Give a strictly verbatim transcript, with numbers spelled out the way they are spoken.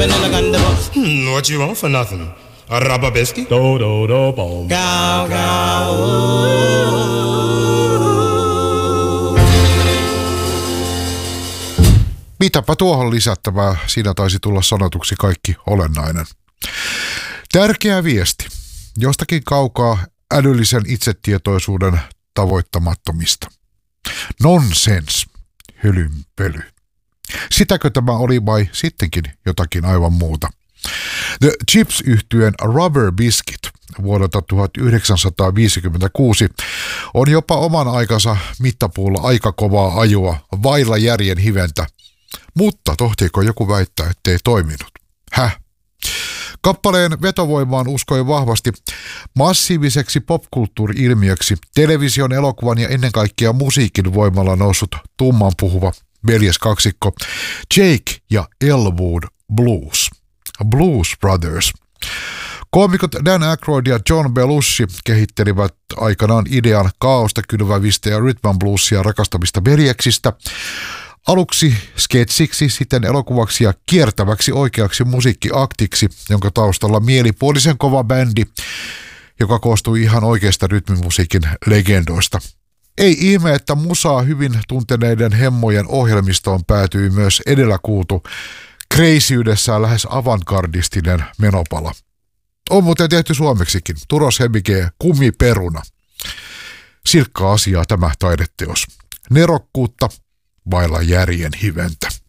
Hmm, what you want for nothing? A rubber biscuit? Do do do boom. Gow, gow, Mitäpä tuohon lisättävää, siinä taisi tulla sanotuksi kaikki olennainen. Tärkeä viesti. Jostakin kaukaa älyllisen itsetietoisuuden tavoittamattomista. Nonsens. Hölynpöly. Sitäkö tämä oli vai sittenkin jotakin aivan muuta? The Chips-yhtyeen Rubber Biscuit vuodelta tuhatyhdeksänsataaviisikymmentäkuusi on jopa oman aikansa mittapuulla aika kovaa ajua, vailla järjen hiventä. Mutta tohtiiko joku väittää, ettei toiminut? Häh? Kappaleen vetovoimaan uskoi vahvasti massiiviseksi popkulttuuri-ilmiöksi television, elokuvan ja ennen kaikkea musiikin voimalla noussut tummanpuhuva veljeskaksikko Jake ja Elwood Blues. Blues Brothers. Koomikot Dan Aykroyd ja John Belushi kehittelivät aikanaan idean kaaosta kylvävistä ja rhythm and bluesia rakastavista veljeksistä. Aluksi sketsiksi, sitten elokuvaksi ja kiertäväksi oikeaksi musiikkiaktiksi, jonka taustalla mielipuolisen kova bändi, joka koostui ihan oikeasta rytmimusiikin legendoista. Ei ihme, että musaa hyvin tunteneiden hemmojen ohjelmistoon päätyi myös edellä kuultu kreisyydessään lähes avantgardistinen menopala. On muuten tehty suomeksikin. Turos Hemigee, Kumiperuna. Silkkaa asiaa tämä taideteos. Nerokkuutta vailla järjen hiventä.